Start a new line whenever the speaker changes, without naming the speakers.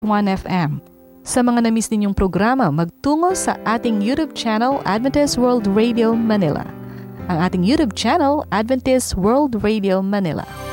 FM. Sa mga na-miss ninyong programa, magtungo sa ating YouTube channel, Adventist World Radio Manila. Ang ating YouTube channel, Adventist World Radio Manila.